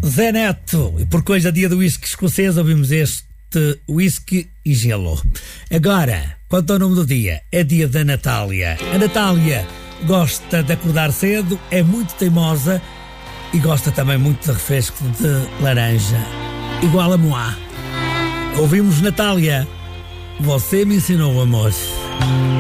Zé Neto, e por coisa dia do whisky escocês, ouvimos este whisky e gelo. Agora, quanto ao nome do dia, é dia da Natália. A Natália gosta de acordar cedo, é muito teimosa e gosta também muito de refresco de laranja, igual a Moá. Ouvimos Natália, você me ensinou o amor.